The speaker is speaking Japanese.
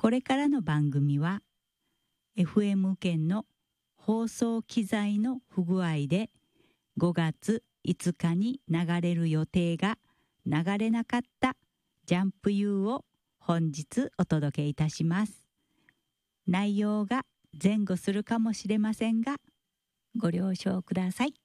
これからの番組は FM 圏の放送機材の不具合で5月5日に流れる予定が流れなかったジャンプ U を本日お届けいたします。内容が前後するかもしれませんがご了承ください。